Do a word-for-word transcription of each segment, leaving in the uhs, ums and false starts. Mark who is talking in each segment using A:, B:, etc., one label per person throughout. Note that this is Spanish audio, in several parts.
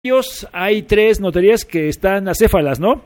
A: Hay tres notarías que están acéfalas, ¿no?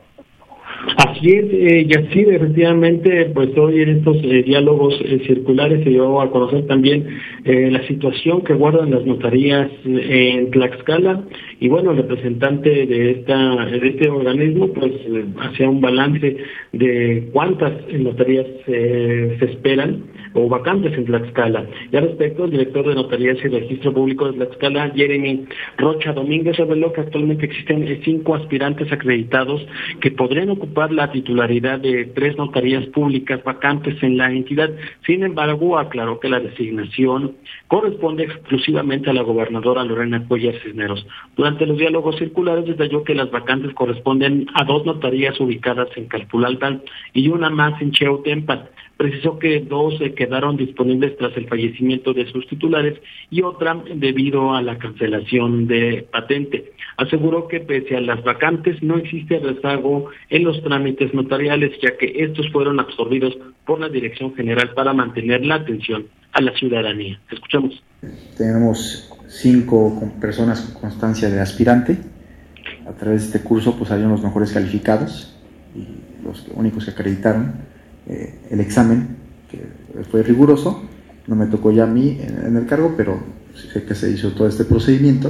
B: Así es, eh, Yacir, efectivamente, pues hoy en estos eh, diálogos eh, circulares se dio a conocer también eh, la situación que guardan las notarías eh, en Tlaxcala, y bueno, el representante de esta de este organismo pues eh, hacía un balance de cuántas notarías eh, se esperan o vacantes en Tlaxcala. Y al respecto, el director de Notarías y Registro Público de Tlaxcala, Jeremy Rocha Domínguez, reveló que actualmente existen cinco aspirantes acreditados que podrían ocupar la titularidad de tres notarías públicas vacantes en la entidad. Sin embargo, aclaró que la designación corresponde exclusivamente a la gobernadora Lorena Cuellar Cisneros. Durante los diálogos circulares detalló que las vacantes corresponden a dos notarías ubicadas en Calpulalpan y una más en Cheutempan. Precisó que dos se quedaron disponibles tras el fallecimiento de sus titulares y otra debido a la cancelación de patente. Aseguró que pese a las vacantes no existe rezago en los trámites notariales, ya que estos fueron absorbidos por la Dirección General para mantener la atención a la ciudadanía. Escuchamos.
C: Tenemos cinco personas con constancia de aspirante. A través de este curso pues habían los mejores calificados y los únicos que acreditaron eh, el examen, que fue riguroso. No me tocó ya a mí en, en el cargo, pero sé que se hizo todo este procedimiento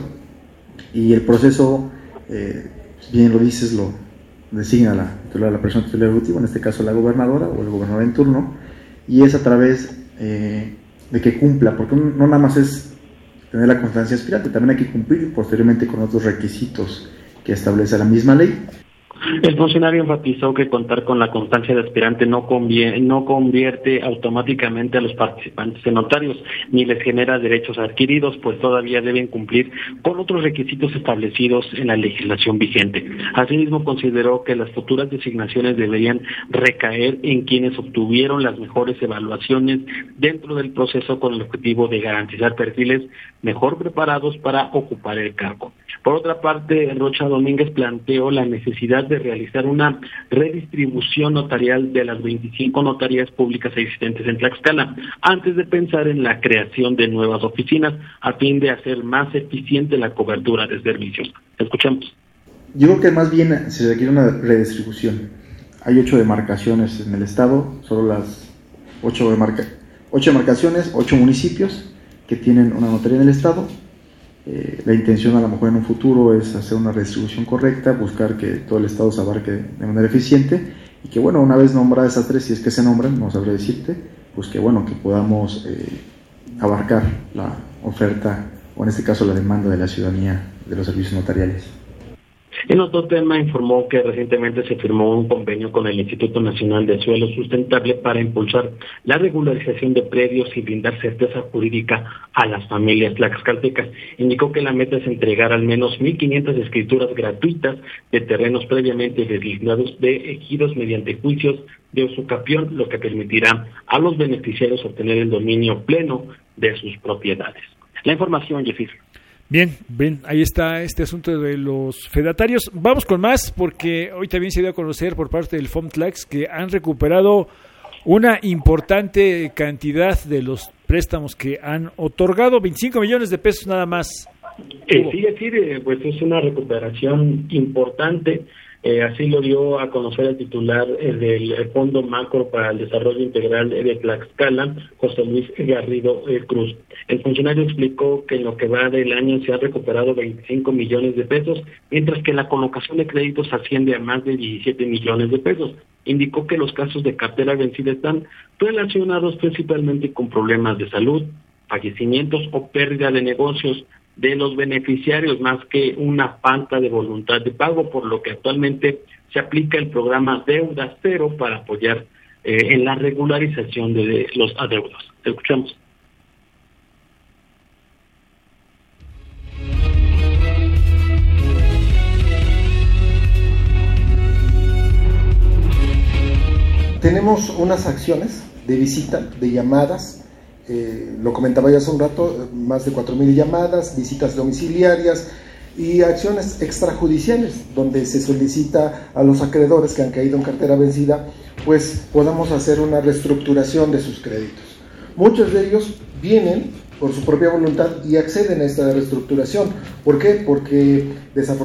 C: y el proceso, eh, bien lo dices, lo designa la, la persona titular ejecutiva, en este caso la gobernadora o el gobernador en turno, y es a través eh, de que cumpla, porque no nada más es tener la constancia aspirante, también hay que cumplir posteriormente con otros requisitos que establece la misma ley.
B: El funcionario enfatizó que contar con la constancia de aspirante no, conviene, no convierte automáticamente a los participantes en notarios, ni les genera derechos adquiridos, pues todavía deben cumplir con otros requisitos establecidos en la legislación vigente. Asimismo, consideró que las futuras designaciones deberían recaer en quienes obtuvieron las mejores evaluaciones dentro del proceso con el objetivo de garantizar perfiles mejor preparados para ocupar el cargo. Por otra parte, Rocha Domínguez planteó la necesidad de realizar una redistribución notarial de las veinticinco notarías públicas existentes en Tlaxcala, antes de pensar en la creación de nuevas oficinas, a fin de hacer más eficiente la cobertura de servicios. Escuchemos.
C: Yo creo que más bien se requiere una redistribución. Hay ocho demarcaciones en el estado, solo las ocho, demarca- ocho demarcaciones, ocho municipios que tienen una notaría en el estado. Eh, la intención a lo mejor en un futuro es hacer una redistribución correcta, buscar que todo el estado se abarque de manera eficiente y que bueno, una vez nombradas esas tres, si es que se nombran, no sabré decirte, pues que bueno, que podamos eh, abarcar la oferta o en este caso la demanda de la ciudadanía de los servicios notariales.
B: En otro tema, informó que recientemente se firmó un convenio con el Instituto Nacional de Suelo Sustentable para impulsar la regularización de predios y brindar certeza jurídica a las familias tlaxcaltecas. Indicó que la meta es entregar al menos mil quinientas escrituras gratuitas de terrenos previamente designados de ejidos mediante juicios de usucapión, lo que permitirá a los beneficiarios obtener el dominio pleno de sus propiedades. La información, Jeffir.
A: Bien, bien, ahí está este asunto de los fedatarios. Vamos con más, porque hoy también se dio a conocer por parte del FOMTLAX que han recuperado una importante cantidad de los préstamos que han otorgado, veinticinco millones de pesos nada más.
B: Eh, sí, es decir, pues es una recuperación importante. Eh, así lo dio a conocer el titular eh, del Fondo Macro para el Desarrollo Integral de Tlaxcala, José Luis Garrido eh, Cruz. El funcionario explicó que en lo que va del año se han recuperado veinticinco millones de pesos, mientras que la colocación de créditos asciende a más de diecisiete millones de pesos. Indicó que los casos de cartera vencida están relacionados principalmente con problemas de salud, fallecimientos o pérdida de negocios de los beneficiarios, más que una falta de voluntad de pago, por lo que actualmente se aplica el programa Deuda Cero para apoyar eh, en la regularización de, de los adeudos. Escuchamos.
D: Tenemos unas acciones de visita, de llamadas. Eh, lo comentaba ya hace un rato, más de cuatro mil llamadas, visitas domiciliarias y acciones extrajudiciales donde se solicita a los acreedores que han caído en cartera vencida pues podamos hacer una reestructuración de sus créditos. Muchos de ellos vienen por su propia voluntad y acceden a esta reestructuración. ¿Por qué? Porque desafortunadamente